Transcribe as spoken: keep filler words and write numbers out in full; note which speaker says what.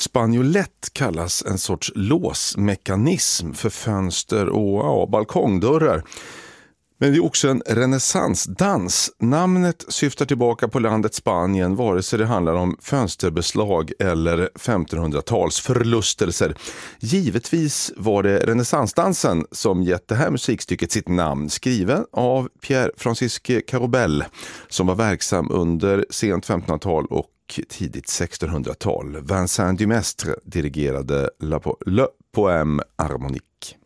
Speaker 1: spanjolett kallas en sorts låsmekanism för fönster och ja, balkongdörrar. Men det är också en renässansdans. Namnet syftar tillbaka på landet Spanien, vare sig det handlar om fönsterbeslag eller femtonhundratals förlustelser. Givetvis var det renässansdansen som gett det här musikstycket sitt namn, skriven av Pierre Francisque Carobel, som var verksam under sent femtonhundratal och tidigt sextonhundratal. Vincent Dumestre dirigerade Le Poème Harmonique.